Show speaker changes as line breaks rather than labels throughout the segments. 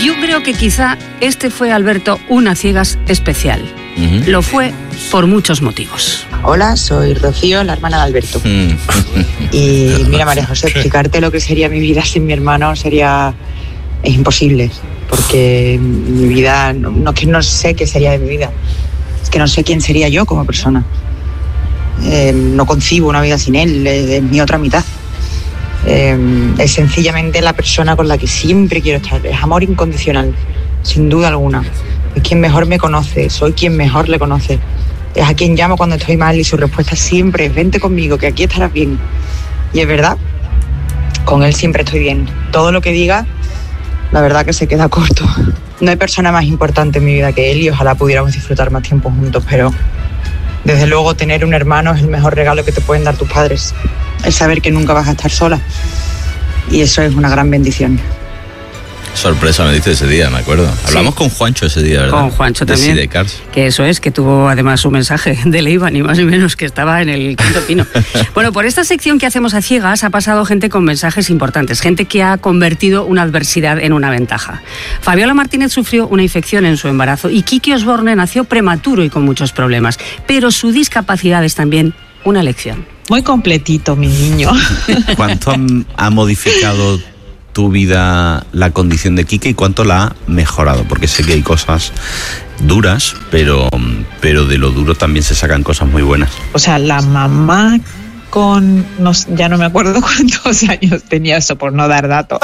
Yo creo que quizá este fue, Alberto, un a ciegas especial. Lo fue por muchos motivos.
Hola, soy Rocío, la hermana de Alberto. Y mira, María José, explicarte lo que sería mi vida sin mi hermano es imposible, porque mi vida, no es que no sé qué sería de mi vida, es que no sé quién sería yo como persona. No concibo una vida sin él, es mi otra mitad. Es sencillamente la persona con la que siempre quiero estar, es amor incondicional, sin duda alguna. Es quien mejor me conoce, soy quien mejor le conoce. Es a quien llamo cuando estoy mal y su respuesta siempre es: vente conmigo, que aquí estarás bien. Y es verdad, con él siempre estoy bien. Todo lo que diga, la verdad que se queda corto. No hay persona más importante en mi vida que él y ojalá pudiéramos disfrutar más tiempo juntos, pero desde luego tener un hermano es el mejor regalo que te pueden dar tus padres. El saber que nunca vas a estar sola. Y eso es una gran bendición.
Sorpresa me diste ese día, me acuerdo. Hablamos con Juancho ese día, ¿verdad?
Con Juancho también.
De Sidecars.
Que eso es, que tuvo además un mensaje de Leiva, ni más ni menos, que estaba en el Quinto Pino. Bueno, por esta sección que hacemos a ciegas ha pasado gente con mensajes importantes, gente que ha convertido una adversidad en una ventaja. Fabiola Martínez sufrió una infección en su embarazo y Kiki Osborne nació prematuro y con muchos problemas, pero su discapacidad es también una lección.
Muy completito, mi niño.
¿Cuánto ha modificado tu vida la condición de Kike y cuánto la ha mejorado? Porque sé que hay cosas duras, pero de lo duro también se sacan cosas muy buenas.
O sea, la mamá ya no me acuerdo cuántos años tenía, eso por no dar datos.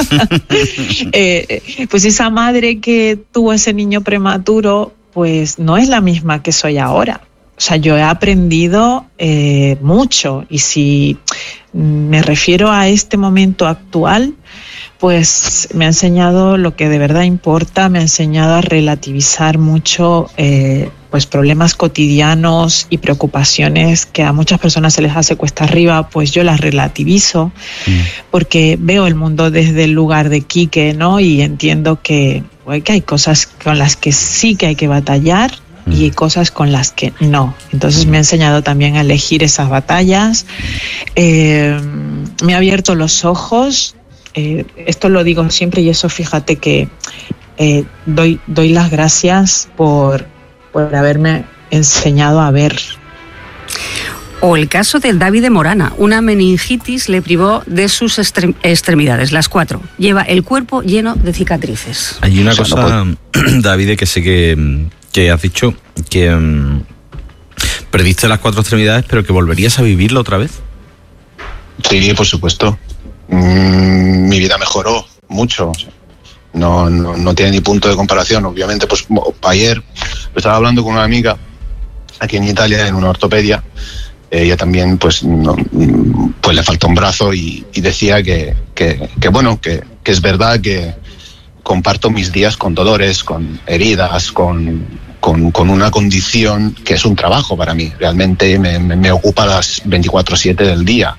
Pues esa madre que tuvo ese niño prematuro, pues no es la misma que soy ahora. O sea, yo he aprendido mucho, y si me refiero a este momento actual, pues me ha enseñado lo que de verdad importa, me ha enseñado a relativizar mucho pues problemas cotidianos y preocupaciones que a muchas personas se les hace cuesta arriba, pues yo las relativizo porque veo el mundo desde el lugar de Quique, ¿no? Y entiendo que hay cosas con las que sí que hay que batallar y hay cosas con las que no. Entonces me ha enseñado también a elegir esas batallas, me ha abierto los ojos. Esto lo digo siempre y eso fíjate que doy las gracias por haberme enseñado a ver.
O el caso del David de Morana, una meningitis le privó de sus extremidades, las 4. Lleva el cuerpo lleno de cicatrices.
Hay una cosa, David, que sé que has dicho que perdiste las 4 extremidades, pero que volverías a vivirlo otra vez.
Sí, por supuesto. Mi vida mejoró mucho. No tiene ni punto de comparación. Obviamente, pues ayer estaba hablando con una amiga aquí en Italia en una ortopedia. Ella también pues le falta un brazo y decía que es verdad que comparto mis días con dolores, con heridas, con una condición que es un trabajo para mí. Realmente me ocupa las 24/7 del día.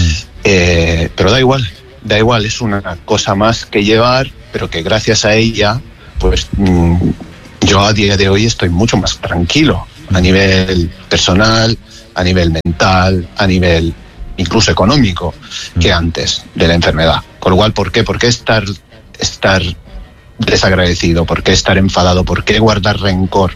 Pero da igual, es una cosa más que llevar, pero que gracias a ella, pues yo a día de hoy estoy mucho más tranquilo a nivel personal, a nivel mental, a nivel incluso económico que antes de la enfermedad. Con lo cual, ¿por qué? ¿Por qué estar desagradecido? ¿Por qué estar enfadado? ¿Por qué guardar rencor?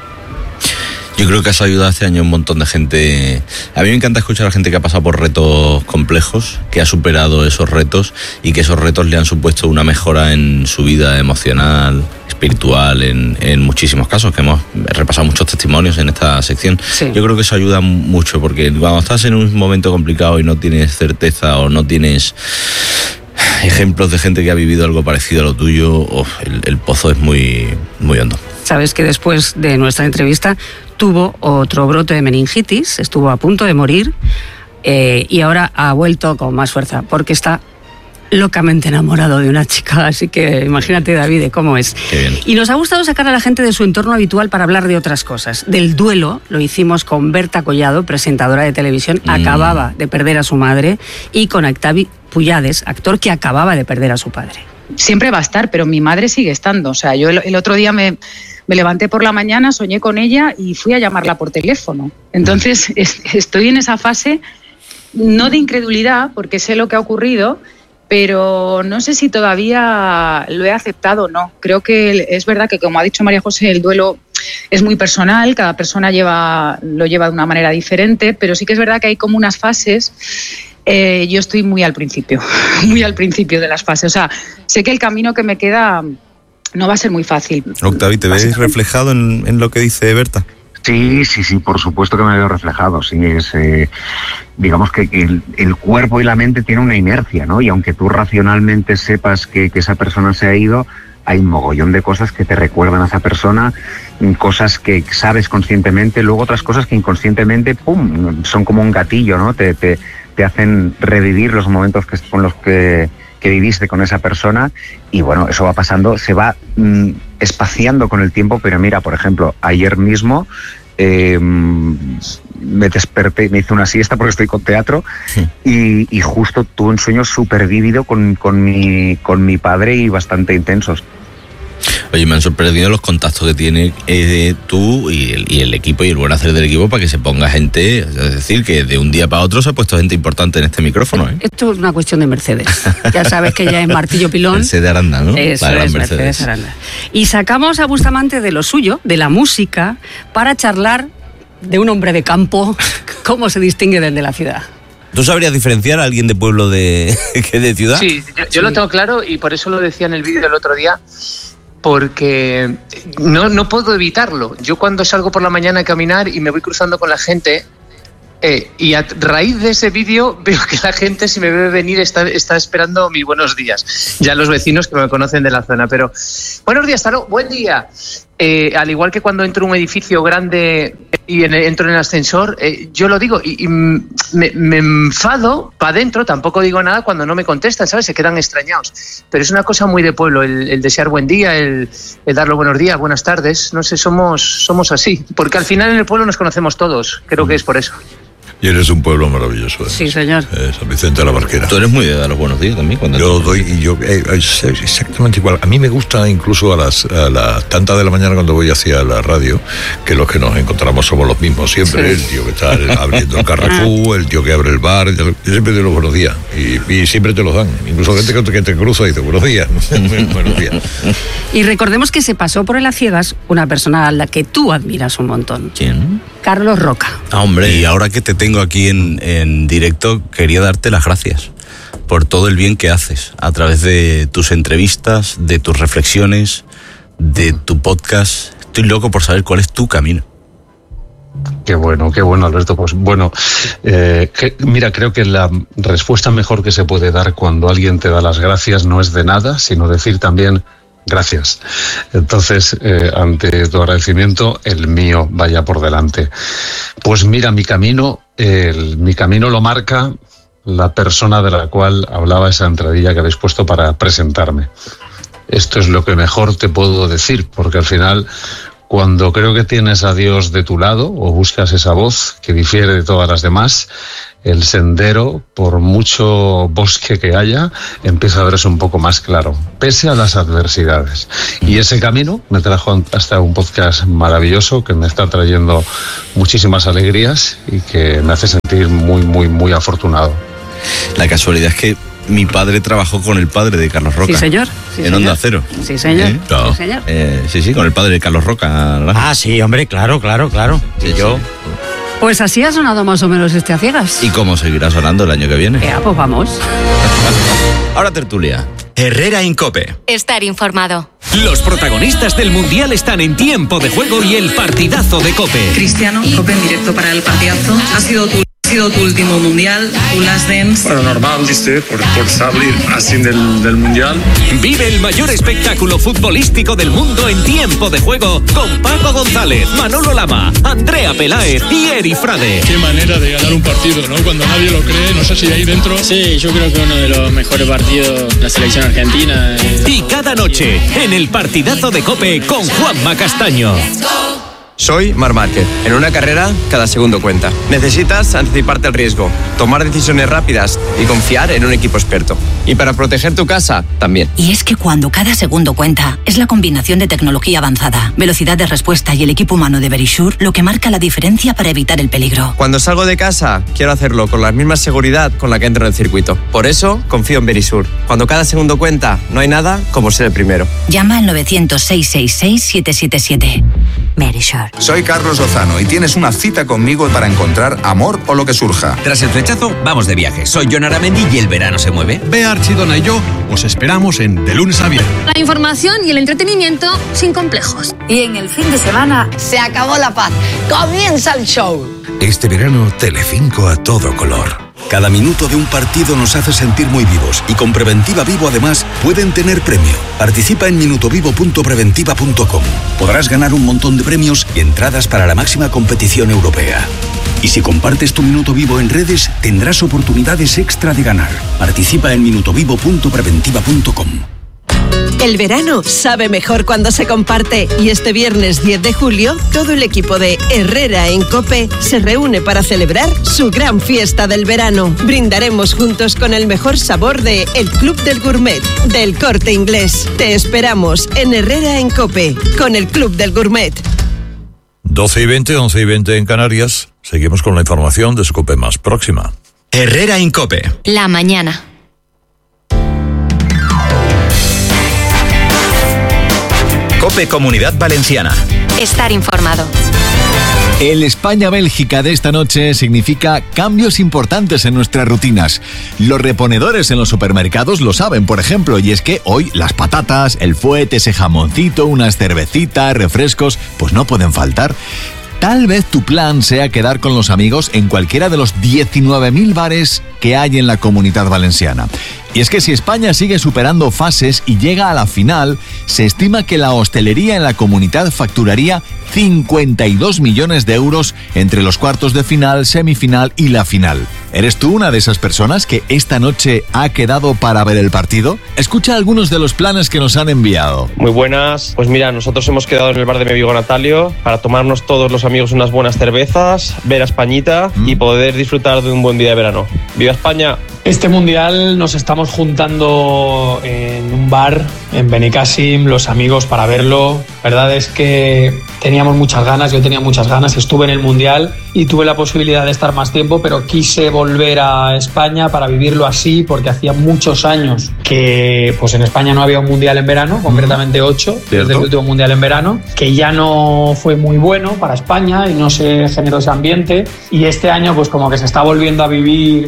Yo creo que has ayudado este año a un montón de gente. A mí me encanta escuchar a gente que ha pasado por retos complejos, que ha superado esos retos y que esos retos le han supuesto una mejora en su vida emocional, espiritual, en muchísimos casos, que hemos repasado muchos testimonios en esta sección. Sí. Yo creo que eso ayuda mucho, porque cuando estás en un momento complicado y no tienes certeza o no tienes ejemplos de gente que ha vivido algo parecido a lo tuyo, el pozo es muy, muy hondo.
Sabes que después de nuestra entrevista tuvo otro brote de meningitis, estuvo a punto de morir y ahora ha vuelto con más fuerza porque está locamente enamorado de una chica, así que imagínate, David, cómo es.
Qué bien.
Y nos ha gustado sacar a la gente de su entorno habitual para hablar de otras cosas. Del duelo lo hicimos con Berta Collado, presentadora de televisión, acababa de perder a su madre, y con Octavi Puyades, actor que acababa de perder a su padre.
Siempre va a estar, pero mi madre sigue estando. O sea, yo el otro día me levanté por la mañana, soñé con ella y fui a llamarla por teléfono. Entonces estoy en esa fase, no de incredulidad, porque sé lo que ha ocurrido, pero no sé si todavía lo he aceptado o no. Creo que es verdad que, como ha dicho María José, el duelo es muy personal, cada persona lo lleva de una manera diferente, pero sí que es verdad que hay como unas fases. Yo estoy muy al principio de las fases. O sea, sé que el camino que me queda no va a ser muy fácil.
Octavi, ¿te ves reflejado en lo que dice Berta?
Sí, por supuesto que me veo reflejado. Sí, es, digamos que el cuerpo y la mente tienen una inercia, ¿no? Y aunque tú racionalmente sepas que esa persona se ha ido, hay un mogollón de cosas que te recuerdan a esa persona, cosas que sabes conscientemente, luego otras cosas que inconscientemente, ¡pum!, son como un gatillo, ¿no? Te hacen revivir los momentos con los que viviste con esa persona, y bueno, eso va pasando, se va espaciando con el tiempo. Pero mira, por ejemplo, ayer mismo me desperté, me hice una siesta porque estoy con teatro, y justo tuve un sueño súper vívido con mi padre, y bastante intensos.
Oye, me han sorprendido los contactos que tiene tú y el equipo y el buen hacer del equipo para que se ponga gente, es decir, que de un día para otro se ha puesto gente importante en este micrófono, ¿eh?
Esto es una cuestión de Mercedes. Ya sabes que ella es martillo pilón.
Mercedes Aranda, ¿no?
Eso
la gran
es, Mercedes Aranda. Y sacamos a Bustamante de lo suyo, de la música, para charlar de un hombre de campo, cómo se distingue del de la ciudad.
¿Tú sabrías diferenciar a alguien de pueblo que de ciudad?
Sí, yo lo tengo claro, y por eso lo decía en el vídeo del otro día, porque no puedo evitarlo. Yo cuando salgo por la mañana a caminar y me voy cruzando con la gente, y a raíz de ese vídeo veo que la gente, si me ve venir, está esperando mis buenos días. Ya los vecinos que me conocen de la zona, pero buenos días, Taro, buen día. Al igual que cuando entro a un edificio grande y entro en el ascensor, yo lo digo y me enfado para adentro, tampoco digo nada cuando no me contestan, ¿sabes? Se quedan extrañados. Pero es una cosa muy de pueblo, el desear buen día, el dar los buenos días, buenas tardes. No sé, somos así, porque al final en el pueblo nos conocemos todos, creo que es por eso.
Y eres un pueblo maravilloso, ¿eh?
Sí, señor.
San Vicente de la Barquera.
Tú eres muy de dar los buenos días también.
Es exactamente igual. A mí me gusta incluso a las tantas de la mañana cuando voy hacia la radio, que los que nos encontramos somos los mismos siempre. Sí. El tío que está abriendo el Carrefour, el tío que abre el bar. Yo siempre doy los buenos días. Y siempre te los dan. Incluso gente que te cruza y dice buenos días. Buenos días.
Y recordemos que se pasó por el A Ciegas una persona a la que tú admiras un montón.
¿Quién?
Carlos Roca.
Hombre, y ahora que te tengo aquí en directo, quería darte las gracias por todo el bien que haces a través de tus entrevistas, de tus reflexiones, de tu podcast. Estoy loco por saber cuál es tu camino.
Qué bueno, Alberto. Pues bueno, mira, creo que la respuesta mejor que se puede dar cuando alguien te da las gracias no es de nada, sino decir también gracias. Entonces, ante tu agradecimiento, el mío vaya por delante. Pues mira, mi camino lo marca la persona de la cual hablaba esa entradilla que habéis puesto para presentarme. Esto es lo que mejor te puedo decir, porque al final, cuando creo que tienes a Dios de tu lado o buscas esa voz que difiere de todas las demás, el sendero, por mucho bosque que haya, empieza a verse un poco más claro, pese a las adversidades. Y ese camino me trajo hasta un podcast maravilloso que me está trayendo muchísimas alegrías y que me hace sentir muy, muy, muy afortunado.
La casualidad es que mi padre trabajó con el padre de Carlos Roca.
Sí, señor. Sí,
en Onda Cero.
Sí, señor.
Claro.
Sí, señor.
Sí, con el padre de Carlos Roca. ¿Verdad?
Ah, sí, hombre, claro.
Sí,
yo...
Sí.
Pues así ha sonado más o menos este A Ciegas.
¿Y cómo seguirá sonando el año que viene?
Pues vamos.
Ahora tertulia.
Herrera en COPE.
Estar informado.
Los protagonistas del Mundial están en Tiempo de Juego y el partidazo de COPE.
Cristiano, COPE en directo para el partidazo. Ha sido tu último mundial, tu last dance.
Bueno, normal, ¿viste? Por salir así del mundial.
Vive el mayor espectáculo futbolístico del mundo en Tiempo de Juego con Paco González, Manolo Lama, Andrea Peláez y Eri Frade.
Qué manera de ganar un partido, ¿no? Cuando nadie lo cree, no sé si ahí dentro.
Sí, yo creo que uno de los mejores partidos de la selección argentina.
Y cada noche en el partidazo de COPE con Juanma Castaño.
Soy Marc Márquez. En una carrera, cada segundo cuenta. Necesitas anticiparte al riesgo, tomar decisiones rápidas y confiar en un equipo experto. Y para proteger tu casa, también.
Y es que cuando cada segundo cuenta, es la combinación de tecnología avanzada, velocidad de respuesta y el equipo humano de Verisure lo que marca la diferencia para evitar el peligro.
Cuando salgo de casa, quiero hacerlo con la misma seguridad con la que entro en el circuito. Por eso, confío en Verisure. Cuando cada segundo cuenta, no hay nada como ser el primero.
Llama al 900-666-777. Verisure.
Soy Carlos Lozano y tienes una cita conmigo para encontrar amor o lo que surja.
Tras el flechazo, vamos de viaje. Soy Jon Aramendi y el verano se mueve.
Bea Archidona y yo os esperamos en De Lunes a Viernes.
La información y el entretenimiento sin complejos.
Y en el fin de semana se acabó la paz. Comienza el show.
Este verano, Telecinco a todo color. Cada minuto de un partido nos hace sentir muy vivos y con Preventiva Vivo además pueden tener premio. Participa en minutovivo.preventiva.com. Podrás ganar un montón de premios y entradas para la máxima competición europea. Y si compartes tu Minuto Vivo en redes, tendrás oportunidades extra de ganar. Participa en minutovivo.preventiva.com.
El verano sabe mejor cuando se comparte y este viernes 10 de julio todo el equipo de Herrera en COPE se reúne para celebrar su gran fiesta del verano. Brindaremos juntos con el mejor sabor de El Club del Gourmet, del Corte Inglés. Te esperamos en Herrera en COPE con el Club del Gourmet.
12:20, 11:20 en Canarias. Seguimos con la información de su COPE más próxima.
Herrera en COPE.
La mañana.
COPE Comunidad Valenciana.
Estar informado.
El España-Bélgica de esta noche significa cambios importantes en nuestras rutinas. Los reponedores en los supermercados lo saben, por ejemplo, y es que hoy las patatas, el fuet, ese jamoncito, unas cervecitas, refrescos, pues no pueden faltar. Tal vez tu plan sea quedar con los amigos en cualquiera de los 19.000 bares que hay en la Comunidad Valenciana. Y es que si España sigue superando fases y llega a la final, se estima que la hostelería en la comunidad facturaría 52 millones de euros entre los cuartos de final, semifinal y la final. ¿Eres tú una de esas personas que esta noche ha quedado para ver el partido? Escucha algunos de los planes que nos han enviado.
Muy buenas. Pues mira, nosotros hemos quedado en el bar de mi amigo Natalio para tomarnos todos los amigos unas buenas cervezas, ver a Españita y poder disfrutar de un buen día de verano. ¡Viva España!
Este mundial nos estamos juntando en un bar en Benicàssim, los amigos, para verlo. La verdad es que teníamos muchas ganas, yo tenía muchas ganas, estuve en el mundial y tuve la posibilidad de estar más tiempo, pero quise volver a España para vivirlo así, porque hacía muchos años que pues en España no había un mundial en verano, concretamente 8, desde el último mundial en verano, que ya no fue muy bueno para España y no se generó ese ambiente, y este año pues como que se está volviendo a vivir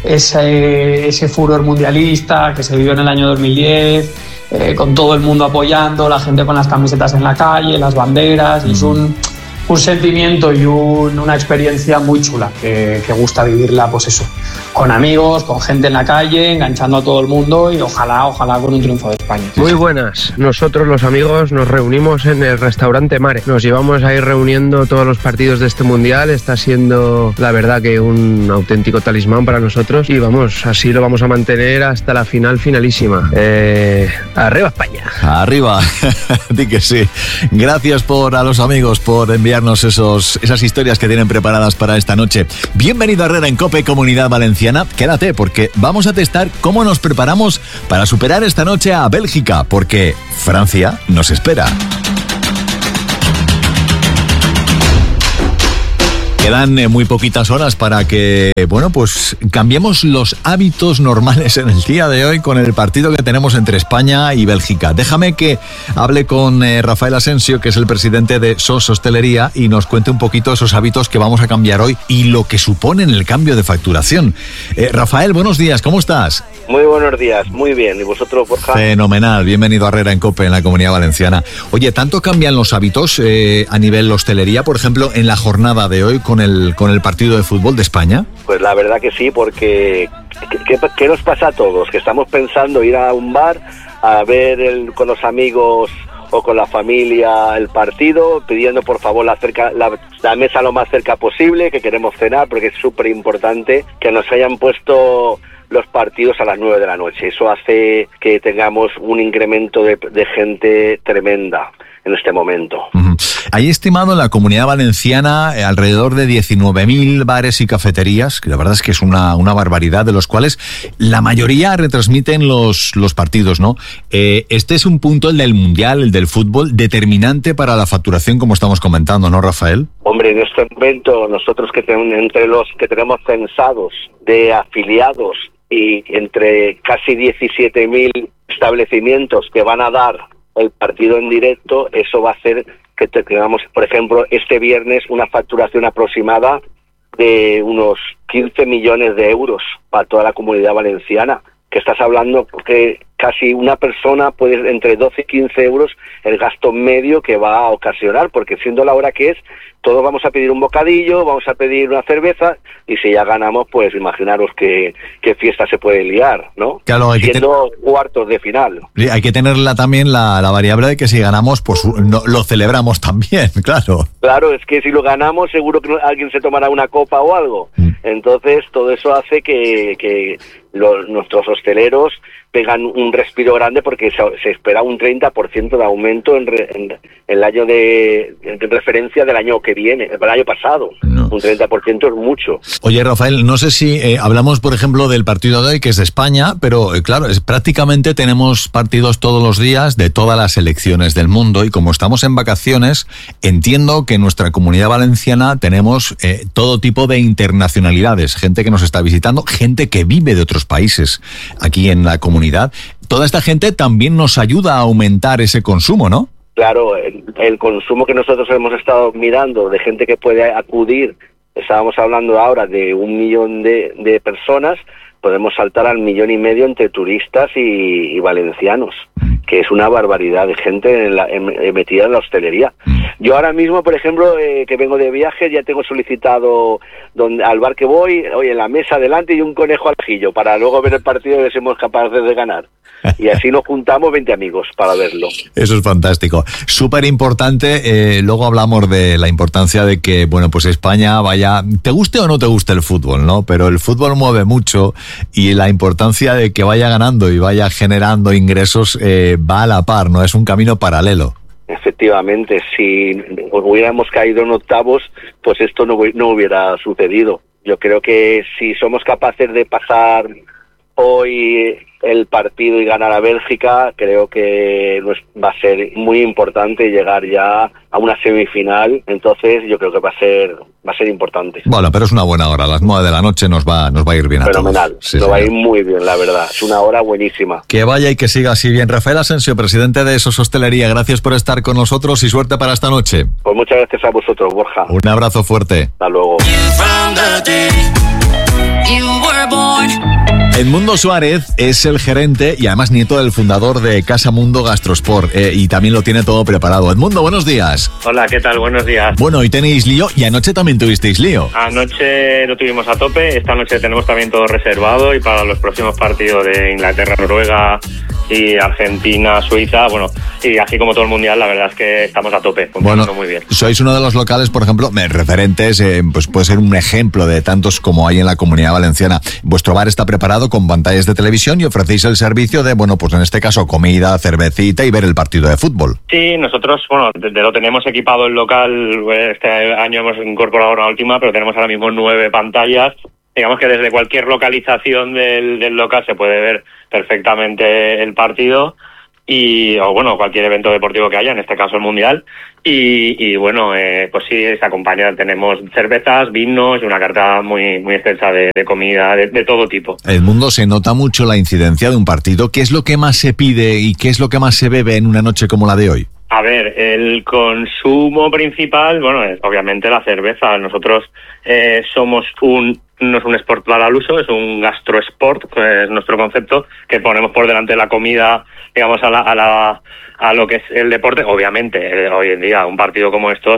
ese furor mundialista que se vivió en el año 2010, con todo el mundo apoyando, la gente con las camisetas en la calle, las banderas, y es un sentimiento y una experiencia muy chula que gusta vivirla, pues eso, con amigos, con gente en la calle, enganchando a todo el mundo y ojalá con un triunfo de España.
Muy buenas. Nosotros los amigos nos reunimos en el restaurante Mare. Nos llevamos a ir reuniendo todos los partidos de este mundial. Está siendo, la verdad, que un auténtico talismán para nosotros y vamos, así lo vamos a mantener hasta la finalísima. Arriba España.
Arriba. Di que sí. Gracias a los amigos por enviarnos esas historias que tienen preparadas para esta noche. Bienvenido a Herrera en COPE Comunidad Valenciana. Quédate porque vamos a testar cómo nos preparamos para superar esta noche a Bélgica, porque Francia nos espera. Quedan muy poquitas horas para que, pues cambiemos los hábitos normales en el día de hoy con el partido que tenemos entre España y Bélgica. Déjame que hable con Rafael Asensio, que es el presidente de SOS Hostelería, y nos cuente un poquito esos hábitos que vamos a cambiar hoy y lo que suponen el cambio de facturación. Rafael, buenos días, ¿cómo estás?
Muy buenos días, muy bien. ¿Y vosotros, Borja?
Fenomenal, bienvenido a Herrera en COPE en la Comunidad Valenciana. Oye, ¿tanto cambian los hábitos a nivel hostelería, por ejemplo, en la jornada de hoy con el partido de fútbol de España?
Pues la verdad que sí, porque ¿qué nos pasa a todos? Que estamos pensando ir a un bar a ver con los amigos o con la familia el partido, pidiendo por favor la mesa lo más cerca posible, que queremos cenar, porque es súper importante que nos hayan puesto los partidos a las 9 de la noche. Eso hace que tengamos un incremento de gente tremenda. en este momento.
Hay estimado en la Comunidad Valenciana alrededor de 19.000 bares y cafeterías, que la verdad es que es una barbaridad, de los cuales la mayoría retransmiten los partidos, ¿no? Este es un punto, el del Mundial, el del fútbol, determinante para la facturación, como estamos comentando, ¿no, Rafael?
Hombre, en este momento nosotros entre los que tenemos censados de afiliados y entre casi 17.000 establecimientos que van a dar el partido en directo, eso va a hacer que tengamos, por ejemplo, este viernes una facturación aproximada de unos 15 millones de euros para toda la Comunidad Valenciana, que estás hablando que casi una persona puede entre 12 y 15 euros el gasto medio que va a ocasionar, porque siendo la hora que es, todos vamos a pedir un bocadillo, vamos a pedir una cerveza, y si ya ganamos, pues imaginaros qué fiesta se puede liar, ¿no?
Claro,
siendo cuartos de final.
Hay que tener también la variable de que si ganamos, pues lo celebramos también, claro.
Claro, es que si lo ganamos, seguro que alguien se tomará una copa o algo. Entonces, todo eso hace que nuestros hosteleros pegan un respiro grande, porque se espera un 30% de aumento en el año en referencia del año que viene, el año pasado. No. Un 30% es mucho.
Oye, Rafael, no sé si hablamos, por ejemplo, del partido de hoy, que es de España, pero claro, prácticamente tenemos partidos todos los días de todas las selecciones del mundo, y como estamos en vacaciones, entiendo que en nuestra Comunidad Valenciana tenemos todo tipo de internacionalidades, gente que nos está visitando, gente que vive de otros países aquí en la comunidad. Toda esta gente también nos ayuda a aumentar ese consumo, ¿no?
Claro, el consumo que nosotros hemos estado mirando de gente que puede acudir, estábamos hablando ahora de 1 millón de personas, podemos saltar al 1,5 millones entre turistas y valencianos, que es una barbaridad de gente metida en la hostelería. Yo ahora mismo, por ejemplo, que vengo de viaje, ya tengo solicitado al bar que voy, oye, en la mesa delante y un conejo al ajillo, para luego ver el partido y ver si somos capaces de ganar. Y así nos juntamos 20 amigos para verlo.
Eso es fantástico. Súper importante. Luego hablamos de la importancia de que, bueno, pues España vaya, te guste o no te guste el fútbol, ¿no? Pero el fútbol mueve mucho, y la importancia de que vaya ganando y vaya generando ingresos va a la par, ¿no? Es un camino paralelo.
Efectivamente, si hubiéramos caído en octavos, pues esto no hubiera sucedido. Yo creo que si somos capaces de pasar hoy el partido y ganar a Bélgica, creo que va a ser muy importante llegar ya a una semifinal. Entonces yo creo que va a ser importante.
Bueno, pero es una buena hora, a las 9 de la noche nos va a ir bien.
Fenomenal,
a todos. Sí,
nos va a ir muy bien, la verdad, es una hora buenísima.
Que vaya y que siga así bien. Rafael Asensio, presidente de SOS Hostelería, gracias por estar con nosotros y suerte para esta noche.
Pues muchas gracias a vosotros, Borja.
Un abrazo fuerte.
Hasta luego.
Edmundo Suárez es el gerente y además nieto del fundador de Casa Mundo Gastrosport, y también lo tiene todo preparado. Edmundo, buenos días.
Hola, ¿qué tal? Buenos días.
Bueno, hoy tenéis lío y anoche también tuvisteis lío.
Anoche lo tuvimos a tope, esta noche tenemos también todo reservado, y para los próximos partidos de Inglaterra, Noruega y Argentina, Suiza, bueno, y así como todo el mundial, la verdad es que estamos a tope, funcionando muy bien.
Sois uno de los locales, por ejemplo, referentes, pues puede ser un ejemplo de tantos como hay en la Comunidad Valenciana. Vuestro bar está preparado con pantallas de televisión y ofrecéis el servicio de, bueno, pues en este caso comida, cervecita y ver el partido de fútbol.
Sí, nosotros, bueno, lo tenemos equipado el local, este año hemos incorporado una última, pero tenemos ahora mismo 9 pantallas. Digamos que desde cualquier localización del local se puede ver perfectamente el partido, o bueno, cualquier evento deportivo que haya, en este caso el Mundial, y bueno, pues sí, se acompaña, tenemos cervezas, vinos y una carta muy muy extensa de comida de todo tipo.
Edmundo, se nota mucho la incidencia de un partido. ¿Qué es lo que más se pide y qué es lo que más se bebe en una noche como la de hoy?
A ver, el consumo principal, bueno, es obviamente la cerveza. Nosotros somos no es un sport para el uso, es un gastrosport, que es nuestro concepto, que ponemos por delante la comida, digamos, a lo que es el deporte. Obviamente, hoy en día, un partido como estos,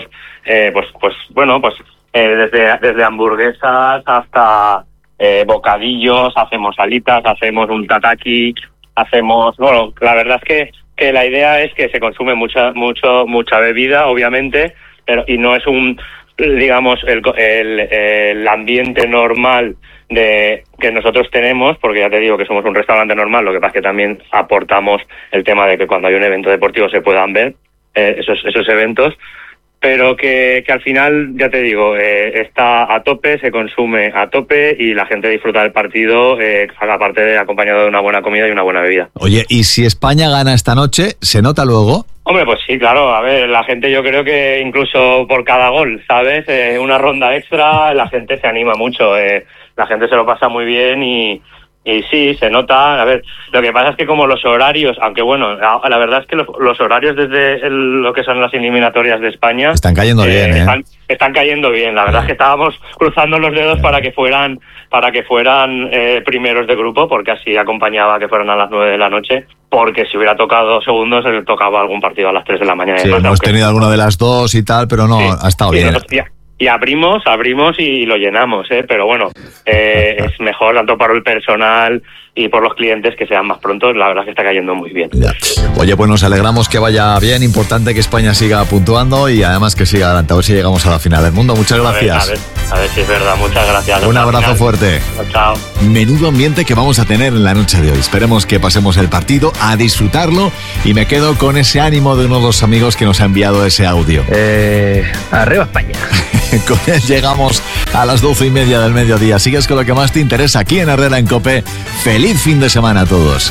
desde hamburguesas hasta bocadillos, hacemos alitas, hacemos un tataki, bueno, la verdad es que la idea es que se consume mucha bebida, obviamente, y no es digamos, el ambiente normal que nosotros tenemos, porque ya te digo que somos un restaurante normal, lo que pasa es que también aportamos el tema de que cuando hay un evento deportivo se puedan ver, esos eventos, pero que al final, ya te digo, está a tope, se consume a tope y la gente disfruta del partido, aparte de acompañado de una buena comida y una buena bebida.
Oye, ¿y si España gana esta noche, se nota luego?
Hombre, pues sí, claro, a ver, la gente yo creo que incluso por cada gol, ¿sabes? Una ronda extra, la gente se anima mucho, la gente se lo pasa muy bien y sí, se nota. A ver, lo que pasa es que como los horarios, aunque bueno, la verdad es que los horarios desde lo que son las eliminatorias de España
están cayendo bien,
están cayendo bien. La verdad es que estábamos cruzando los dedos para que fueran primeros de grupo, porque así acompañaba que fueran a las 9 de la noche, porque si hubiera tocado segundos, tocaba algún partido a las 3 de la mañana.
Sí, hemos tenido alguna de las dos y tal, pero no, sí, ha estado bien.
Y abrimos y lo llenamos, pero bueno, es mejor tanto para el personal y por los clientes que sean más prontos. La verdad es que está cayendo muy bien.
Ya. Oye, pues nos alegramos que vaya bien, importante que España siga puntuando y además que siga adelante, a ver si llegamos a la final del mundo. Muchas gracias.
A ver si es verdad, muchas gracias.
Un abrazo fuerte.
Chao.
Menudo ambiente que vamos a tener en la noche de hoy. Esperemos que pasemos el partido, a disfrutarlo, y me quedo con ese ánimo de uno de los amigos que nos ha enviado ese audio.
Arriba España.
Con él llegamos a las 12:30 del mediodía. Sigues con lo que más te interesa aquí en Herrera en COPE. ¡Feliz fin de semana a todos!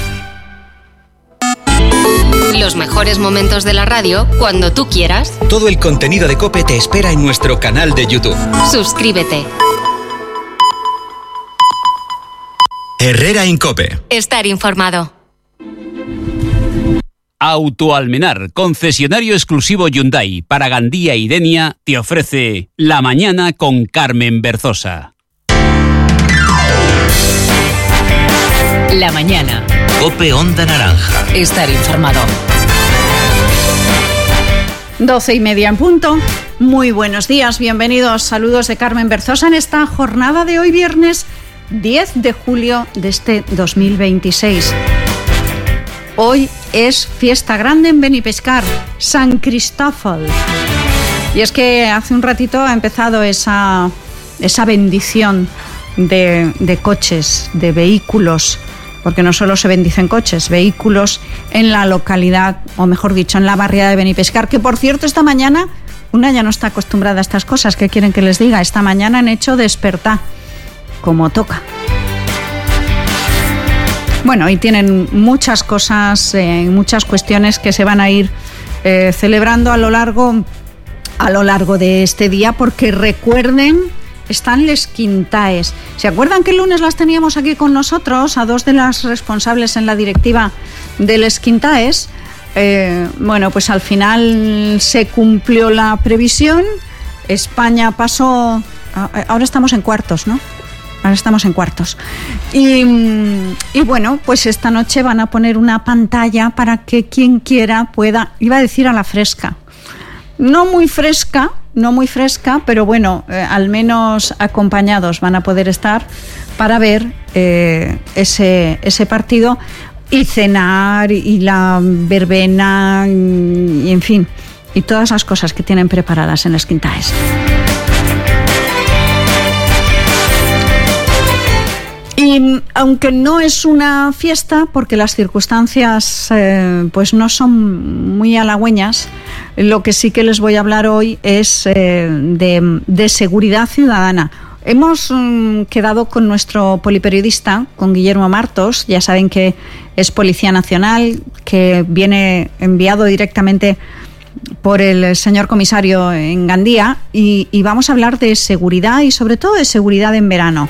Los mejores momentos de la radio cuando tú quieras.
Todo el contenido de COPE te espera en nuestro canal de YouTube.
Suscríbete.
Herrera en COPE.
Estar informado.
Autoalmenar, concesionario exclusivo Hyundai para Gandía y Denia, te ofrece La Mañana con Carmen Berzosa.
La mañana.
COPE Onda Naranja.
Estar informado.
12:30 en punto. Muy buenos días, bienvenidos. Saludos de Carmen Berzosa en esta jornada de hoy, viernes 10 de julio de este 2026. Hoy es fiesta grande en Benipescar, San Cristóbal. Y es que hace un ratito ha empezado esa bendición de coches, de vehículos, porque no solo se bendicen coches, vehículos en la localidad, o mejor dicho, en la barriada de Benipescar, que por cierto esta mañana, una ya no está acostumbrada a estas cosas, ¿qué quieren que les diga? Esta mañana han hecho despertar, como toca. Bueno, y tienen muchas cosas, muchas cuestiones que se van a ir celebrando a lo largo de este día, porque recuerden, están les Quintaes. ¿Se acuerdan que el lunes las teníamos aquí con nosotros, a dos de las responsables en la directiva de les Quintaes? Bueno, pues al final se cumplió la previsión, España pasó, ahora estamos en cuartos, ¿no? Ahora estamos en cuartos. Y bueno, pues esta noche van a poner una pantalla para que quien quiera pueda, iba a decir a la fresca. No muy fresca, pero bueno, al menos acompañados van a poder estar para ver ese partido y cenar y la verbena y en fin, y todas las cosas que tienen preparadas en las Quintaes. Y aunque no es una fiesta, porque las circunstancias pues no son muy halagüeñas, lo que sí que les voy a hablar hoy es de seguridad ciudadana. Hemos quedado con nuestro poliperiodista, con Guillermo Martos, ya saben que es Policía Nacional, que viene enviado directamente por el señor comisario en Gandía, y vamos a hablar de seguridad y sobre todo de seguridad en verano.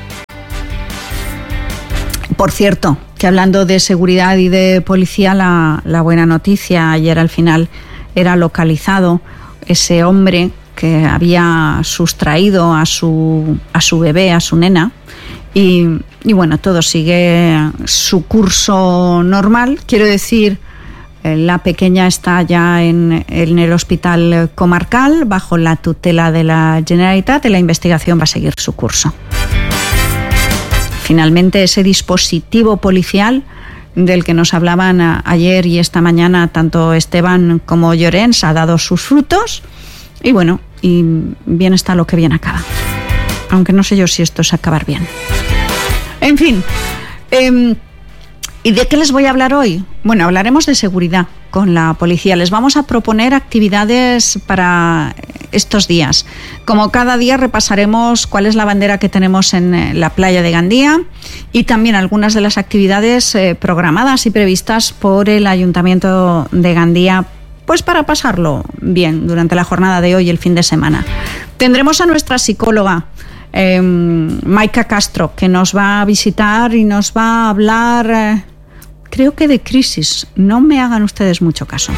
Por cierto, que hablando de seguridad y de policía, la buena noticia, ayer al final era localizado ese hombre que había sustraído a su bebé, a su nena, y bueno, todo sigue su curso normal. Quiero decir, la pequeña está ya en el hospital comarcal bajo la tutela de la Generalitat y la investigación va a seguir su curso. Finalmente, ese dispositivo policial del que nos hablaban ayer y esta mañana tanto Esteban como Llorens ha dado sus frutos y bueno, y bien está lo que bien acaba. Aunque no sé yo si esto es acabar bien. En fin, ¿Y de qué les voy a hablar hoy? Bueno, hablaremos de seguridad con la policía. Les vamos a proponer actividades para estos días. Como cada día repasaremos cuál es la bandera que tenemos en la playa de Gandía y también algunas de las actividades programadas y previstas por el Ayuntamiento de Gandía, pues para pasarlo bien durante la jornada de hoy y el fin de semana. Tendremos a nuestra psicóloga, Maika Castro, que nos va a visitar y nos va a hablar, creo que de crisis. No me hagan ustedes mucho caso.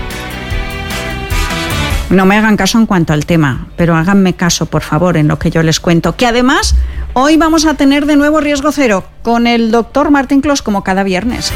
No me hagan caso en cuanto al tema, pero háganme caso, por favor, en lo que yo les cuento. Que además, hoy vamos a tener de nuevo Riesgo Cero con el doctor Martín Clos, como cada viernes.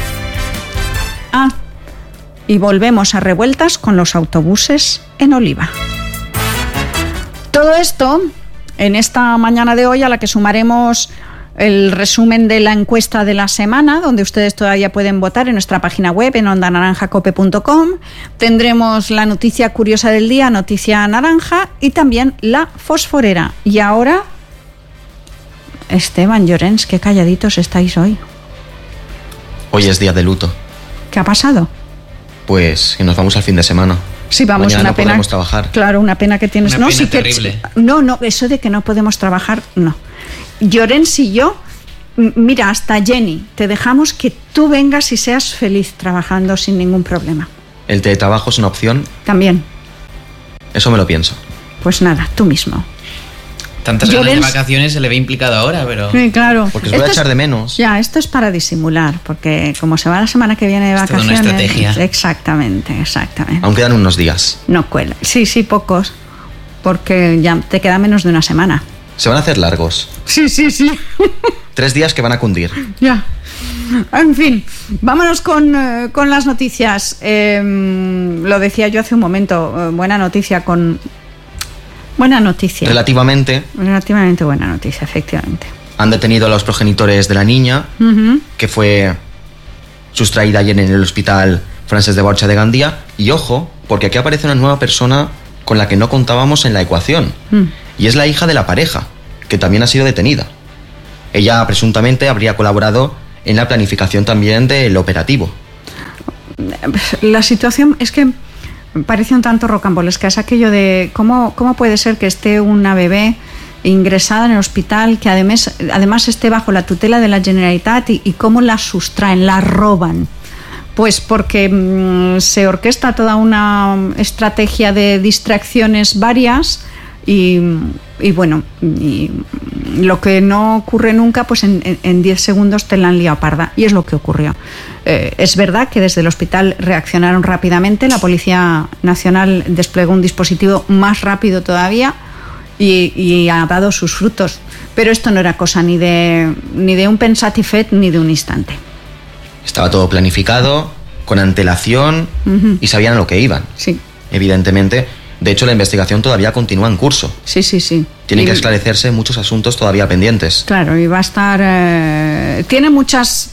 Y volvemos a revueltas con los autobuses en Oliva. Todo esto en esta mañana de hoy, a la que sumaremos el resumen de la encuesta de la semana, donde ustedes todavía pueden votar en nuestra página web, en ondanaranjacope.com. Tendremos la noticia curiosa del día, noticia naranja, y también la fosforera. Y ahora, Esteban, Llorens, qué calladitos estáis hoy.
Hoy es día de luto.
¿Qué ha pasado?
Pues que nos vamos al fin de semana.
Sí, vamos,
mañana
una
no
pena.
Podemos trabajar.
Claro, una pena que tienes.
Una
No,
pena
sí que
terrible.
no, eso de que no podemos trabajar, no. Llorens y yo, mira, hasta Jenny, te dejamos que tú vengas y seas feliz trabajando sin ningún problema.
¿El teletrabajo es una opción?
También.
Eso me lo pienso.
Pues nada, tú mismo.
Tantas ganas de vacaciones se le ve implicado ahora, pero...
Sí, claro.
Porque os voy a echar de menos.
Ya, esto es para disimular, porque como se va la semana que viene de vacaciones...
Es toda una estrategia.
Exactamente.
Aún quedan unos días.
No cuela. Sí, pocos, porque ya te queda menos de una semana.
Se van a hacer largos.
Sí.
3 días que van a cundir.
Ya. En fin, vámonos con las noticias. Lo decía yo hace un momento, buena noticia.
Relativamente
buena noticia, efectivamente.
han detenido a los progenitores de la niña, que fue sustraída ayer en el hospital Francesc de Borja de Gandía. Y ojo, porque aquí aparece una nueva persona con la que no contábamos en la ecuación. Y es la hija de la pareja, que también ha sido detenida. Ella presuntamente habría colaborado en la planificación también del operativo.
La situación es que parece un tanto rocambolesca. Es aquello de cómo puede ser que esté una bebé ingresada en el hospital, que además esté bajo la tutela de la Generalitat, y cómo la sustraen, la roban. Pues porque se orquesta toda una estrategia de distracciones varias y lo que no ocurre nunca, pues en 10 segundos te la han liado parda, y es lo que ocurrió. Es verdad que desde el hospital reaccionaron rápidamente, la Policía Nacional desplegó un dispositivo más rápido todavía y ha dado sus frutos, pero esto no era cosa ni de un pensatifet ni de un instante.
Estaba todo planificado, con antelación, y sabían a lo que iban.
Sí.
Evidentemente. De hecho, la investigación todavía continúa en curso.
Sí.
Tienen que esclarecerse muchos asuntos todavía pendientes.
Claro, y va a estar... Tiene muchas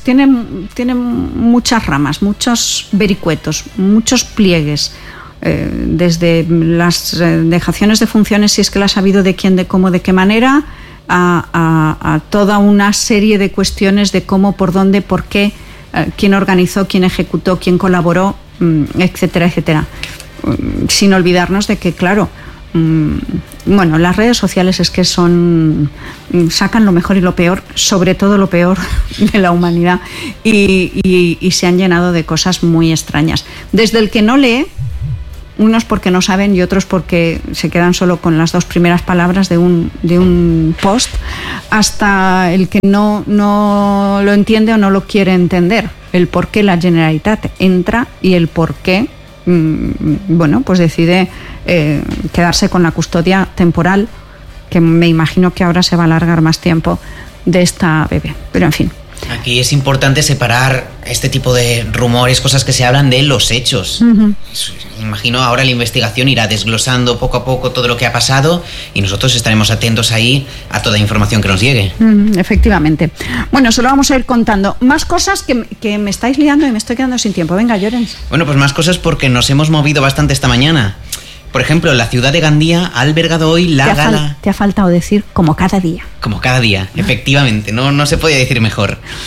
ramas, muchos vericuetos, muchos pliegues. Desde las dejaciones de funciones, si es que las ha habido, de quién, de cómo, de qué manera, a toda una serie de cuestiones de cómo, por dónde, por qué, quién organizó, quién ejecutó, quién colaboró, etcétera, etcétera. Sin olvidarnos de que, claro, las redes sociales es que sacan lo mejor y lo peor, sobre todo lo peor de la humanidad, y se han llenado de cosas muy extrañas. Desde el que no lee, unos porque no saben y otros porque se quedan solo con las 2 primeras palabras de un post, hasta el que no lo entiende o no lo quiere entender, el por qué la Generalitat entra y el por qué pues decide quedarse con la custodia temporal, que me imagino que ahora se va a alargar más tiempo, de esta bebé. Pero en fin.
Aquí es importante separar este tipo de rumores, cosas que se hablan, de los hechos. Imagino ahora la investigación irá desglosando poco a poco todo lo que ha pasado, y nosotros estaremos atentos ahí a toda información que nos llegue.
Efectivamente. Bueno, se lo vamos a ir contando. Más cosas que me estáis liando y me estoy quedando sin tiempo. Venga, Llorens.
Bueno, pues más cosas, porque nos hemos movido bastante esta mañana. Por ejemplo, la ciudad de Gandía ha albergado hoy la gala...
Te ha faltado decir como cada día.
Como cada día, efectivamente, no se podía decir mejor.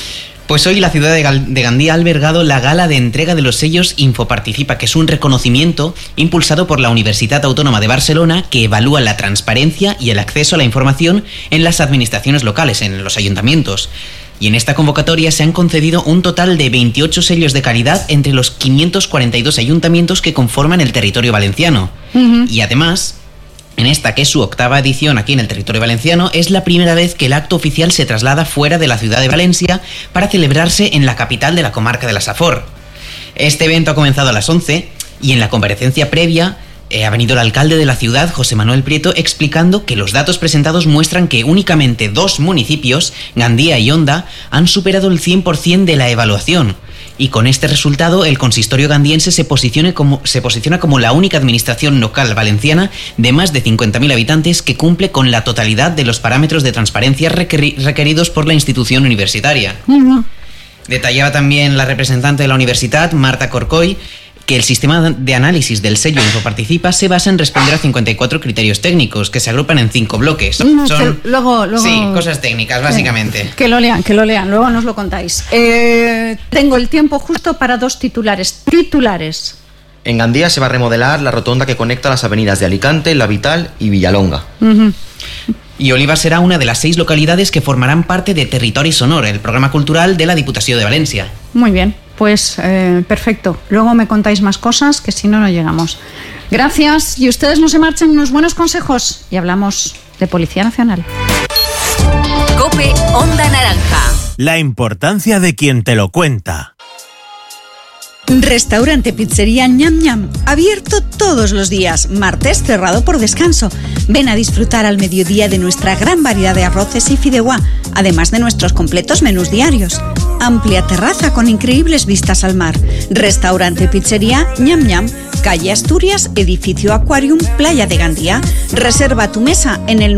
Pues hoy la ciudad de Gandía ha albergado la gala de entrega de los sellos Infoparticipa, que es un reconocimiento impulsado por la Universidad Autónoma de Barcelona que evalúa la transparencia y el acceso a la información en las administraciones locales, en los ayuntamientos. Y en esta convocatoria se han concedido un total de 28 sellos de calidad entre los 542 ayuntamientos que conforman el territorio valenciano. Y además, en esta, que es su 8ª edición aquí en el territorio valenciano, es la primera vez que el acto oficial se traslada fuera de la ciudad de Valencia para celebrarse en la capital de la comarca de la Safor. Este evento ha comenzado a las 11 y en la comparecencia previa ha venido el alcalde de la ciudad, José Manuel Prieto, explicando que los datos presentados muestran que únicamente 2 municipios, Gandía y Onda, han superado el 100% de la evaluación. Y con este resultado, el consistorio gandiense se posiciona como la única administración local valenciana de más de 50.000 habitantes que cumple con la totalidad de los parámetros de transparencia requeridos por la institución universitaria. Detallaba también la representante de la universidad, Marta Corcoy, que el sistema de análisis del sello Infoparticipa se basa en responder a 54 criterios técnicos que se agrupan en 5 bloques. Son
luego,
sí, cosas técnicas, básicamente.
Que lo lean, luego nos lo contáis. Tengo el tiempo justo para 2 titulares.
En Gandía se va a remodelar la rotonda que conecta las avenidas de Alicante, La Vital y Villalonga.
Y Oliva será una de las 6 localidades que formarán parte de Territori Sonor, el programa cultural de la Diputación de Valencia.
Muy bien, pues perfecto. Luego me contáis más cosas, que si no, no llegamos. Gracias, y ustedes no se marchen, unos buenos consejos y hablamos de Policía Nacional.
COPE Onda Naranja.
La importancia de quien te lo cuenta.
Restaurante Pizzería Ñam Ñam, abierto todos los días, martes cerrado por descanso. Ven a disfrutar al mediodía de nuestra gran variedad de arroces y fideuá, además de nuestros completos menús diarios. Amplia terraza con increíbles vistas al mar. Restaurante Pizzería Ñam Ñam, calle Asturias, edificio Aquarium, Playa de Gandía. Reserva tu mesa en el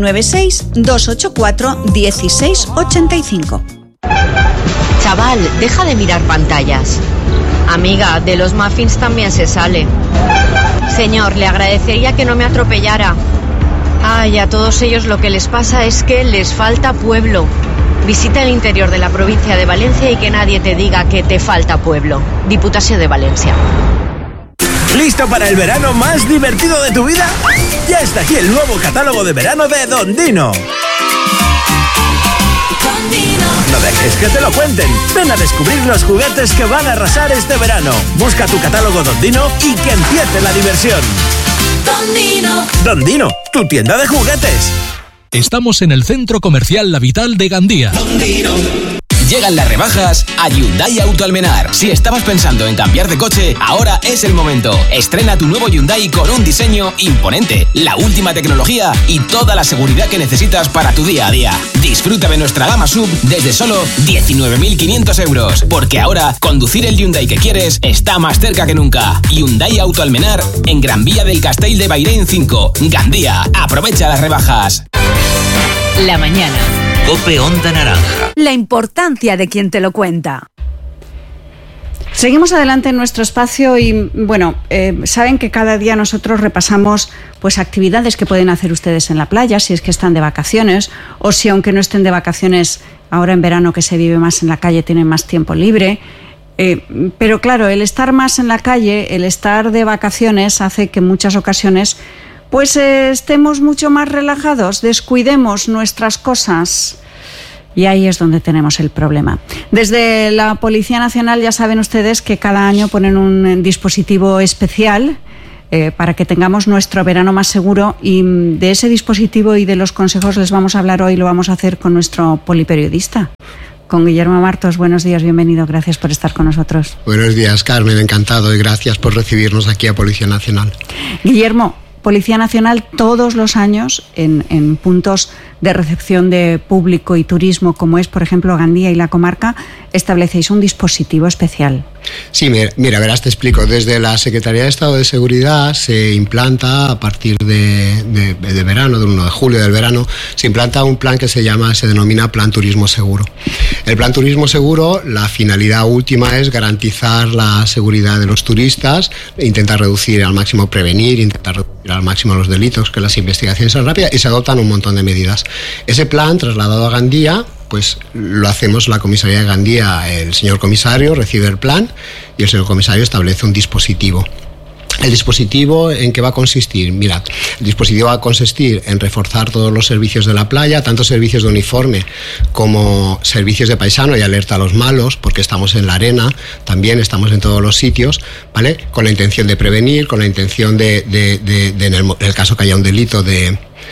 96-284-1685.
Chaval, deja de mirar pantallas. Amiga, de los muffins también se sale. Señor, le agradecería que no me atropellara. Ay, a todos ellos lo que les pasa es que les falta pueblo. Visita el interior de la provincia de Valencia y que nadie te diga que te falta pueblo. Diputación de Valencia.
¿Listo para el verano más divertido de tu vida? Ya está aquí el nuevo catálogo de verano de Don Dino. No dejes que te lo cuenten. Ven a descubrir los juguetes que van a arrasar este verano. Busca tu catálogo Don Dino y que empiece la diversión.
Don Dino.
Don Dino, tu tienda de juguetes.
Estamos en el Centro Comercial La Vital de Gandía.
Don Dino.
Llegan las rebajas a Hyundai Auto Almenar. Si estabas pensando en cambiar de coche, ahora es el momento. Estrena tu nuevo Hyundai con un diseño imponente, la última tecnología y toda la seguridad que necesitas para tu día a día. Disfruta de nuestra gama SUV desde solo 19.500 euros. Porque ahora, conducir el Hyundai que quieres está más cerca que nunca. Hyundai Auto Almenar en Gran Vía del Castell de Bairén 5, Gandía. Aprovecha las rebajas.
La mañana.
COPE Onda Naranja.
La importancia de quien te lo cuenta.
Seguimos adelante en nuestro espacio y, bueno, saben que cada día nosotros repasamos pues actividades que pueden hacer ustedes en la playa, si es que están de vacaciones, o si aunque no estén de vacaciones, ahora en verano que se vive más en la calle, tienen más tiempo libre. Pero claro, el estar más en la calle, el estar de vacaciones, hace que en muchas ocasiones pues estemos mucho más relajados, descuidemos nuestras cosas. Y ahí es donde tenemos el problema. Desde la Policía Nacional ya saben ustedes que cada año ponen un dispositivo especial para que tengamos nuestro verano más seguro, y de ese dispositivo y de los consejos les vamos a hablar hoy. Lo vamos a hacer con nuestro poliperiodista, con Guillermo Martos. Buenos días, bienvenido, gracias por estar con nosotros.
Buenos días, Carmen, encantado, y gracias por recibirnos aquí a Policía Nacional.
Guillermo, Policía Nacional todos los años en puntos de recepción de público y turismo, como es por ejemplo Gandía y la comarca, establecéis un dispositivo especial.
Sí, mira, verás, te explico. Desde la Secretaría de Estado de Seguridad se implanta, a partir de verano, del 1 de julio del verano, se implanta un plan que se denomina Plan Turismo Seguro. El Plan Turismo Seguro, la finalidad última es garantizar la seguridad de los turistas, intentar reducir al máximo, prevenir, intentar reducir al máximo los delitos, que las investigaciones sean rápidas, y se adoptan un montón de medidas. Ese plan, trasladado a Gandía, pues lo hacemos la comisaría de Gandía. El señor comisario recibe el plan y el señor comisario establece un dispositivo. ¿El dispositivo en qué va a consistir? Mirad, el dispositivo va a consistir en reforzar todos los servicios de la playa, tanto servicios de uniforme como servicios de paisano y alerta a los malos, porque estamos en la arena, también estamos en todos los sitios, ¿vale? Con la intención de prevenir, con la intención de en el caso que haya un delito, de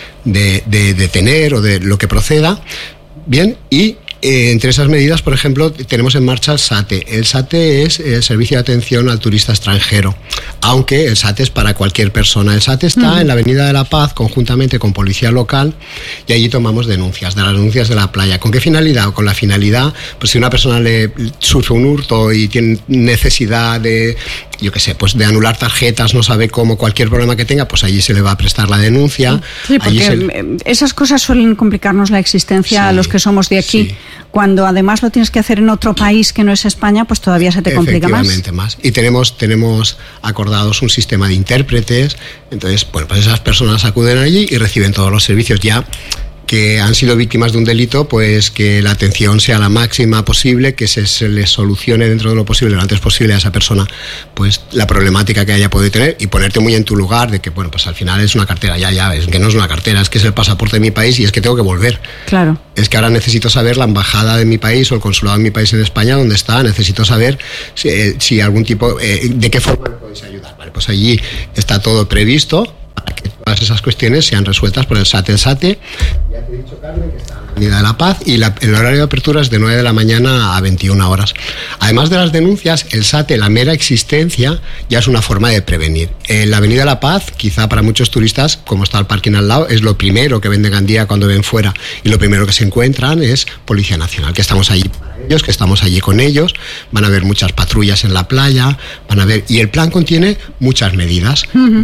detener o de lo que proceda. Bien, y entre esas medidas, por ejemplo, tenemos en marcha el SATE. El SATE es el Servicio de Atención al Turista Extranjero, aunque el SATE es para cualquier persona. El SATE está en la Avenida de la Paz, conjuntamente con Policía Local, y allí tomamos denuncias, de las denuncias de la playa. ¿Con qué finalidad? Con la finalidad, pues si una persona le sufre un hurto y tiene necesidad de, yo qué sé, pues de anular tarjetas, no sabe cómo, cualquier problema que tenga, pues allí se le va a prestar la denuncia.
Sí, porque esas cosas suelen complicarnos la existencia a los que somos de aquí. Sí. Cuando además lo tienes que hacer en otro país que no es España, pues todavía se te complica más.
Efectivamente, más. Y tenemos acordados un sistema de intérpretes. Entonces, bueno, pues esas personas acuden allí y reciben todos los servicios. Ya que han sido víctimas de un delito, pues que la atención sea la máxima posible, que se les solucione dentro de lo posible, lo antes posible a esa persona, pues la problemática que haya podido tener, y ponerte muy en tu lugar de que, bueno, pues al final es una cartera, es que no es una cartera, es que es el pasaporte de mi país y es que tengo que volver.
Claro.
Es que ahora necesito saber la embajada de mi país o el consulado de mi país en España dónde está, necesito saber si algún tipo, de qué forma me podéis ayudar. Vale, pues allí está todo previsto para que todas esas cuestiones sean resueltas por el SATE. El SATE, ya te he dicho, Carmen, que está en la Avenida de la Paz, y el horario de apertura es de 9 de la mañana a 21 horas. Además de las denuncias, el SATE, la mera existencia, ya es una forma de prevenir. En la Avenida de la Paz, quizá para muchos turistas, como está el parking al lado, es lo primero que ven de Gandía cuando ven fuera, y lo primero que se encuentran es Policía Nacional, que estamos allí para ellos, que estamos allí con ellos. Van a ver muchas patrullas en la playa, y el plan contiene muchas medidas.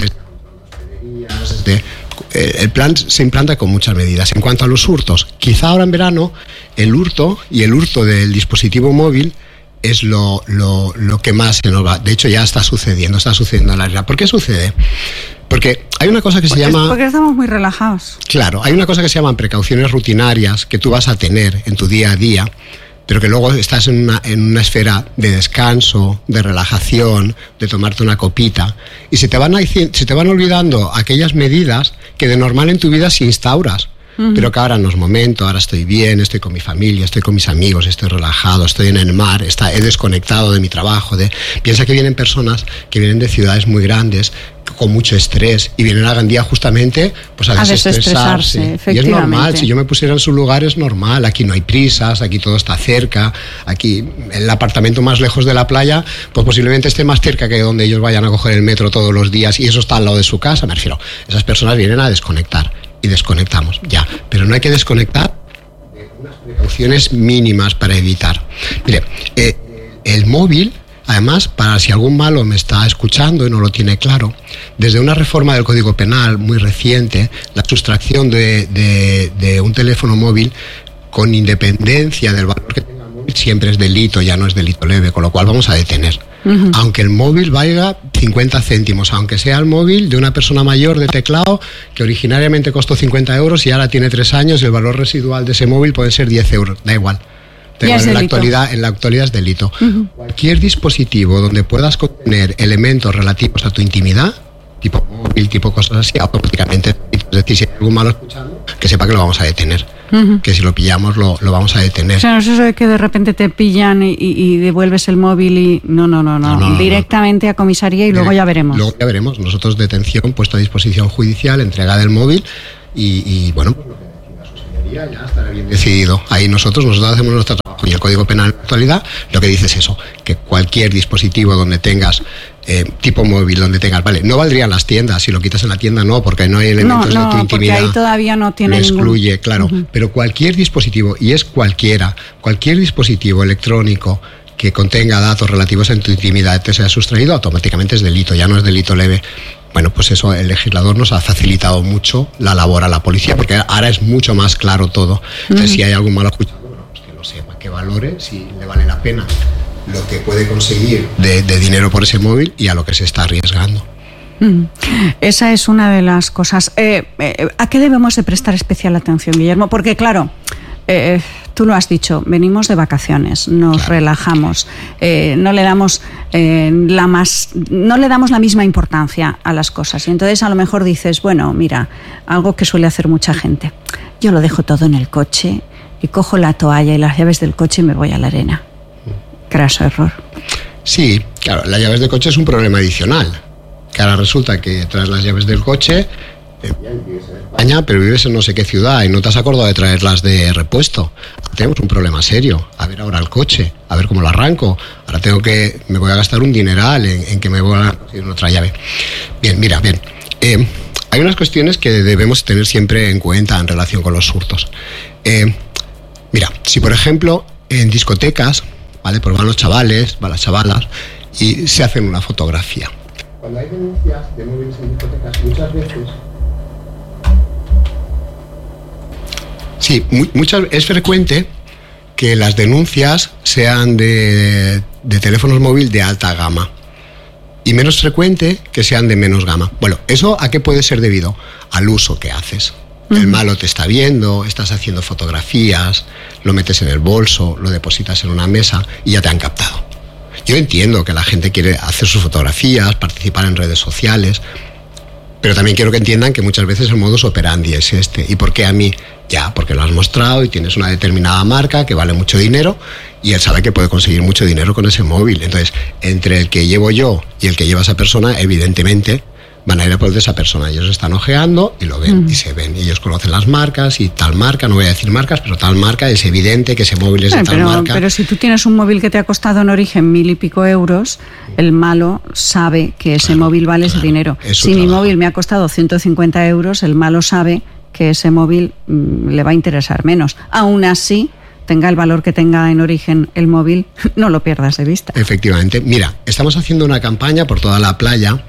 El plan se implanta con muchas medidas. En cuanto a los hurtos, quizá ahora en verano el hurto del dispositivo móvil es lo que más se nos va. De hecho, ya está sucediendo en la realidad. ¿Por qué sucede? Porque hay una cosa que se llama...
Porque estamos muy relajados.
Claro, hay una cosa que se llaman precauciones rutinarias que tú vas a tener en tu día a día, pero que luego estás en una esfera de descanso, de relajación, de tomarte una copita, y se te van olvidando aquellas medidas que de normal en tu vida se instauras, pero que ahora no es momento, ahora estoy bien, estoy con mi familia, estoy con mis amigos, estoy relajado, estoy en el mar, he desconectado de mi trabajo. Piensa que vienen personas que vienen de ciudades muy grandes, con mucho estrés, y vienen a Gandía justamente pues a desestresarse. Y es normal, si yo me pusiera en su lugar es normal. Aquí no hay prisas, aquí todo está cerca, aquí el apartamento más lejos de la playa pues posiblemente esté más cerca que donde ellos vayan a coger el metro todos los días, y eso está al lado de su casa. Me refiero, esas personas vienen a desconectar y desconectamos, ya, pero no hay que desconectar de unas precauciones mínimas para evitar. Mire, el móvil, además, para si algún malo me está escuchando y no lo tiene claro, desde una reforma del Código Penal muy reciente, la sustracción de un teléfono móvil, con independencia del valor que tenga el móvil, siempre es delito, ya no es delito leve, con lo cual vamos a detener. Aunque el móvil valga 50 céntimos, aunque sea el móvil de una persona mayor de teclado que originariamente costó 50 euros y ahora tiene 3 años, y el valor residual de ese móvil puede ser 10 euros, da igual. En la actualidad es delito. Cualquier dispositivo donde puedas contener elementos relativos a tu intimidad, tipo móvil, tipo cosas así, automáticamente, es decir, si hay algún malo escuchando, que sepa que lo vamos a detener. Que si lo pillamos lo vamos a detener.
O sea, no es eso de que de repente te pillan y devuelves el móvil y... No. Directamente a comisaría y luego ya veremos.
Luego ya veremos. Nosotros detención, puesto a disposición judicial, entrega del móvil y bueno, pues lo que decida su señoría ya estará bien decidido. Ahí nosotros hacemos nuestro trabajo, y el Código Penal en la actualidad lo que dice es eso, que cualquier dispositivo donde tengas tipo móvil, donde tengas, vale, no valdrían las tiendas, si lo quitas en la tienda no, porque no hay elementos de tu intimidad.
Porque ahí todavía no tiene
lo excluye, claro, pero cualquier dispositivo, y es cualquier dispositivo electrónico que contenga datos relativos a tu intimidad te sea sustraído, automáticamente es delito, ya no es delito leve. Bueno, pues eso, el legislador nos ha facilitado mucho la labor a la policía, porque ahora es mucho más claro todo. Entonces, si hay algún malo escuchado, bueno, pues que lo sepa, que valore si le vale la pena lo que puede conseguir de dinero por ese móvil y a lo que se está arriesgando.
Esa es una de las cosas. ¿A qué debemos de prestar especial atención, Guillermo? Porque claro, tú lo has dicho, venimos de vacaciones, nos relajamos, no le damos la misma importancia a las cosas. Y entonces a lo mejor dices, bueno, mira, algo que suele hacer mucha gente, yo lo dejo todo en el coche y cojo la toalla y las llaves del coche y me voy a la arena. Craso error.
Sí, claro, las llaves del coche es un problema adicional. Que ahora resulta que traes las llaves del coche, vives en España, pero vives en no sé qué ciudad y no te has acordado de traerlas de repuesto. Tenemos un problema serio. A ver ahora el coche, a ver cómo lo arranco. Ahora me voy a gastar un dineral en que me voy a conseguir otra llave. Bien, mira, bien. Hay unas cuestiones que debemos tener siempre en cuenta en relación con los hurtos. Mira, si por ejemplo en discotecas, ¿vale? Pues van los chavales, van las chavalas y se hacen una fotografía. Cuando hay denuncias de móviles en discotecas, muchas veces... Sí, es frecuente que las denuncias sean de teléfonos móviles de alta gama y menos frecuente que sean de menos gama. Bueno, ¿eso a qué puede ser debido? Al uso que haces. El malo te está viendo, estás haciendo fotografías, lo metes en el bolso, lo depositas en una mesa y ya te han captado. Yo entiendo que la gente quiere hacer sus fotografías, participar en redes sociales, pero también quiero que entiendan que muchas veces el modus operandi es este. ¿Y por qué a mí? Ya, porque lo has mostrado y tienes una determinada marca que vale mucho dinero y él sabe que puede conseguir mucho dinero con ese móvil. Entonces, entre el que llevo yo y el que lleva esa persona, evidentemente van a ir a por de esa persona. Ellos están ojeando y lo ven y se ven. Ellos conocen las marcas y tal marca, no voy a decir marcas, pero tal marca es evidente que ese móvil es de tal marca.
Pero si tú tienes un móvil que te ha costado en origen 1.000 y pico euros, el malo sabe que ese móvil vale ese dinero. Si mi móvil me ha costado 150 euros, el malo sabe que ese móvil le va a interesar menos. Aún así, tenga el valor que tenga en origen el móvil, no lo pierdas de vista.
Efectivamente. Mira, estamos haciendo una campaña por toda la playa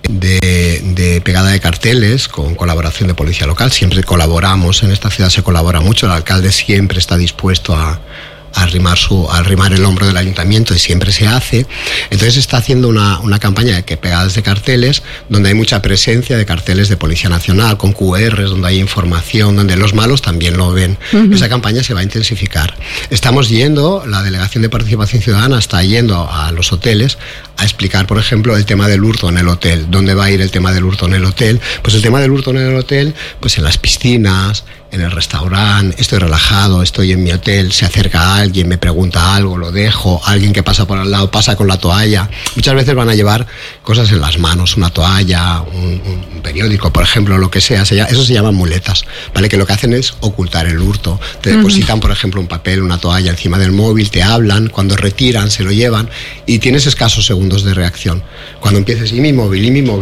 de pegada de carteles con colaboración de policía local. Siempre colaboramos, en esta ciudad se colabora mucho, el alcalde siempre está dispuesto a arrimar el hombro del ayuntamiento y siempre se hace. Entonces está haciendo una campaña de pegadas de carteles donde hay mucha presencia de carteles de Policía Nacional con QRs, donde hay información, donde los malos también lo ven. Esa campaña se va a intensificar. Estamos yendo, la Delegación de Participación Ciudadana está yendo a los hoteles a explicar, por ejemplo, el tema del hurto en el hotel. ¿Dónde va a ir el tema del hurto en el hotel? Pues el tema del hurto en el hotel, pues en las piscinas, en el restaurante, estoy relajado, estoy en mi hotel, se acerca alguien, me pregunta algo, lo dejo, alguien que pasa por al lado pasa con la toalla. Muchas veces van a llevar cosas en las manos, una toalla, un periódico, por ejemplo, lo que sea. Eso se llaman muletas, ¿vale? Que lo que hacen es ocultar el hurto. Te depositan, por ejemplo, un papel, una toalla encima del móvil, te hablan, cuando retiran, se lo llevan y tienes escasos segundos de reacción. Cuando empieces, y mi móvil,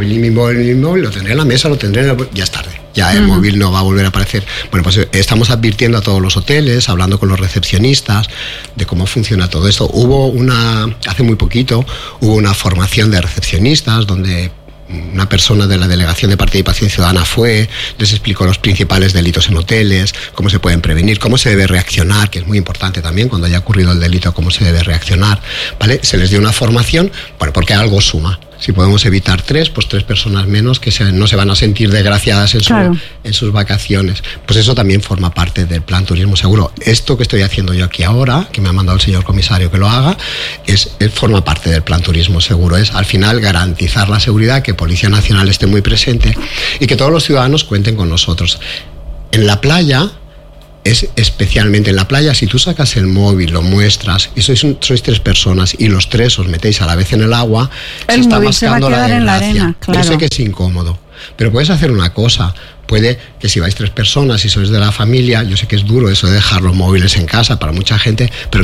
lo tendré en la mesa, lo tendré en ya es tarde. Ya el móvil no va a volver a aparecer. Bueno, pues estamos advirtiendo a todos los hoteles, hablando con los recepcionistas de cómo funciona todo esto. Hace muy poquito, hubo una formación de recepcionistas donde una persona de la Delegación de Participación Ciudadana les explicó los principales delitos en hoteles, cómo se pueden prevenir, cómo se debe reaccionar, que es muy importante también cuando haya ocurrido el delito, cómo se debe reaccionar, ¿vale? Se les dio una formación, bueno, porque algo suma. Si podemos evitar 3, pues 3 personas menos que no se van a sentir desgraciadas en sus vacaciones. Pues eso también forma parte del plan Turismo Seguro. Esto que estoy haciendo yo aquí ahora, que me ha mandado el señor comisario que lo haga, forma parte del plan Turismo Seguro. Es al final garantizar la seguridad, que Policía Nacional esté muy presente y que todos los ciudadanos cuenten con nosotros. En la playa, especialmente en la playa, si tú sacas el móvil, lo muestras y sois 3 personas y los 3 os metéis a la vez en el agua, se está mascando la desgracia. En la arena, claro. Yo sé que es incómodo, pero puedes hacer una cosa. Puede que si vais 3 personas y sois de la familia, yo sé que es duro eso de dejar los móviles en casa para mucha gente, pero